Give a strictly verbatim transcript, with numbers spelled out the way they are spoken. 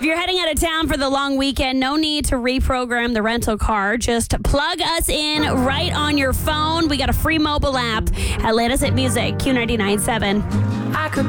you're heading out of town for the long weekend, no need to reprogram the rental car. Just plug us in right on your phone. We got a free mobile app. Atlantis Hit Music, Q ninety-nine point seven. I could